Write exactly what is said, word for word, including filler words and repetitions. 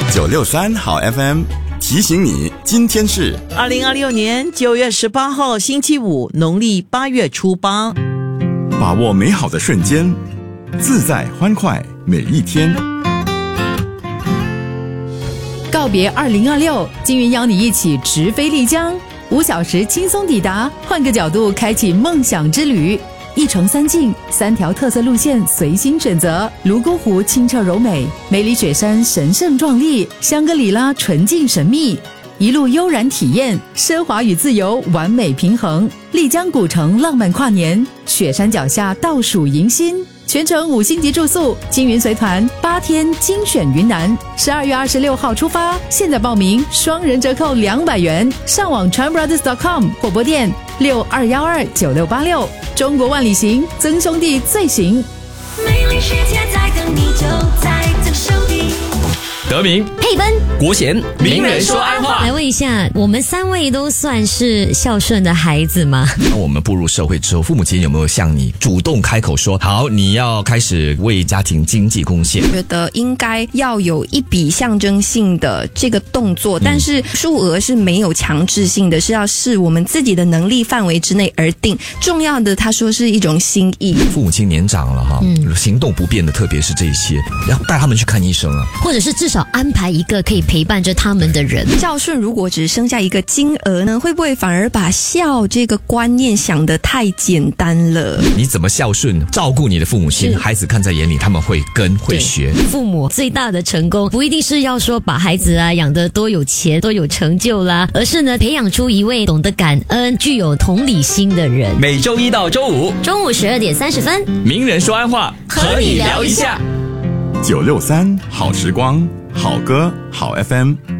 九六三好 F M 提醒你，今天是二零二六年九月十八号星期五，农历八月初八。 把握美好的瞬间，自在欢快每一天。 告别二零二六，金云邀你一起直飞丽江，五小时轻松抵达，换个角度开启梦想之旅。一城三境，三条特色路线随心选择。泸沽湖清澈柔美，梅里雪山神圣壮丽，香格里拉纯净神秘。一路悠然体验，奢华与自由完美平衡。丽江古城浪漫跨年，雪山脚下倒数迎新。全程五星级住宿，金云随团八天精选云南，十二月二十六号出发，现在报名双人折扣两百元，上网 tran brothers dot com 或拨电六二一二九六八六。中国万里行，曾兄弟最行。 美丽世界在等你，就在这手里。 德明、 佩芬、 国贤，名人说安话。 来问一下，我们三位都算是孝顺的孩子吗？ 那我们步入社会之后，父母亲有没有向你主动开口说，好，你要开始为家庭经济贡献？ 觉得应该要有一笔象征性的这个动作，但是数额是没有强制性的，是要视我们自己的能力范围之内而定。重要的，他说是一种心意。 父母亲年长了哈，嗯、行动不便的，特别是这些，要带他们去看医生啊， 或者是至少安排一个可以陪伴着他们的人。 孝顺如果只剩下一个金额呢，会不会反而把孝这个观念想得太简单了？ 你怎么孝顺照顾你的父母亲，孩子看在眼里，他们会跟会学。 父母最大的成功不一定是要说把孩子啊养得多有钱多有成就啦，而是呢培养出一位懂得感恩具有同理心的人。 每周一到周五中午十二点三十分， 名人说安话，和你聊一下。 九六三好时光，好歌好 F M。